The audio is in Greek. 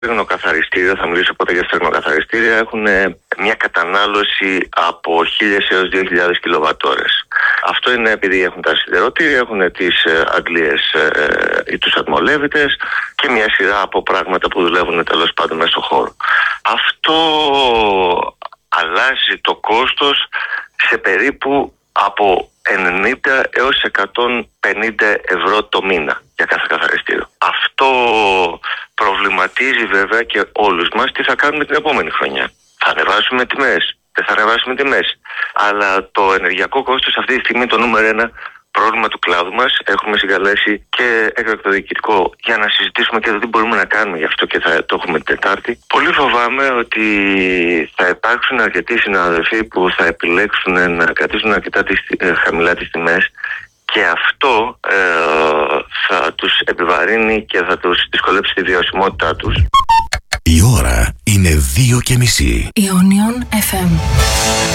Στεγνοκαθαριστήρια, θα μιλήσω ποτέ για στεγνοκαθαριστήρια, έχουν μια κατανάλωση από 1.000 έως 2.000 κιλοβατόρες. Αυτό είναι επειδή έχουν τα σιδεροτήρια, έχουν τις αντλίες ή τους ατμολέβητες και μια σειρά από πράγματα που δουλεύουν τέλος πάντων μέσα στο χώρο. Αυτό αλλάζει το κόστος σε περίπου από 90 έως 150 ευρώ το μήνα για κάθε καθαριστήριο. Αυτό προβληματίζει βέβαια και όλους μας τι θα κάνουμε την επόμενη χρονιά. Θα ανεβάσουμε τιμές, δεν θα ανεβάσουμε τιμές. Αλλά το ενεργειακό κόστος αυτή τη στιγμή είναι το νούμερο ένα πρόβλημα του κλάδου μας. Έχουμε συγκαλέσει και έκτακτο διοικητικό για να συζητήσουμε και το τι μπορούμε να κάνουμε γι' αυτό και θα το έχουμε την Τετάρτη. Πολύ φοβάμαι ότι θα υπάρξουν αρκετοί συναδελφοί που θα επιλέξουν να κρατήσουν αρκετά χαμηλά τις τιμές και αυτό θα τους επιβαρύνει και θα τους δυσκολέψει τη βιωσιμότητά τους. Η ώρα είναι 2:30. Ionion FM.